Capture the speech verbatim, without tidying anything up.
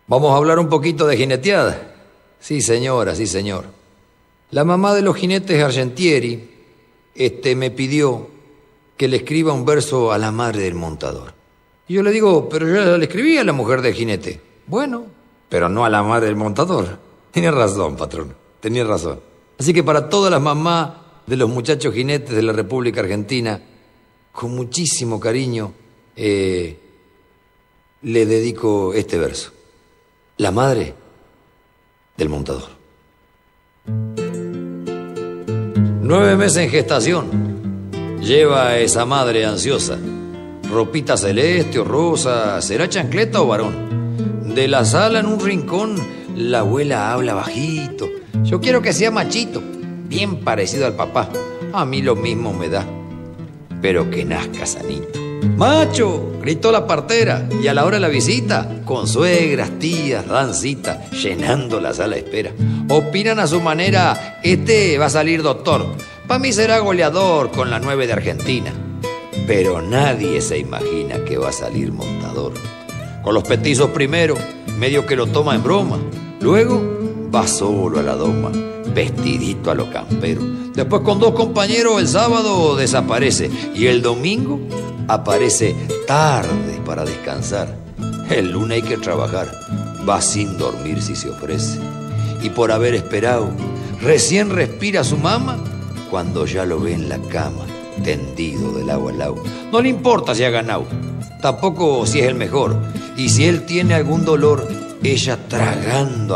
Vamos a hablar un poquito de jineteada. Sí, señora, sí, señor. La mamá de los jinetes Argentieri este, me pidió que le escriba un verso a la madre del montador. Y yo le digo, pero yo le escribí a la mujer del jinete. Bueno, pero no a la madre del montador. Tenía razón, patrón, tenía razón. Así que para todas las mamás de los muchachos jinetes de la República Argentina, con muchísimo cariño, eh, le dedico este verso. La madre del montador. Nueve meses en gestación lleva esa madre ansiosa. Ropita celeste o rosa, será chancleta o varón. De la sala en un rincón, la abuela habla bajito. Yo quiero que sea machito, bien parecido al papá. A mí lo mismo me da, pero que nazca sanito. ¡Macho!, gritó la partera, y a la hora de la visita, con suegras, tías, dan cita, llenando la sala de espera. Opinan a su manera, este va a salir doctor. Pa' mí será goleador con la nueve de Argentina. Pero nadie se imagina que va a salir montador. Con los petizos primero, medio que lo toma en broma. Luego va solo a la doma, vestidito a lo campero. Después con dos compañeros el sábado desaparece. Y el domingo aparece tarde para descansar. El lunes hay que trabajar. Va sin dormir si se ofrece. Y por haber esperado, recién respira su mamá cuando ya lo ve en la cama, tendido del agua al agua. No le importa si ha ganado, tampoco si es el mejor. Y si él tiene algún dolor, ella tragando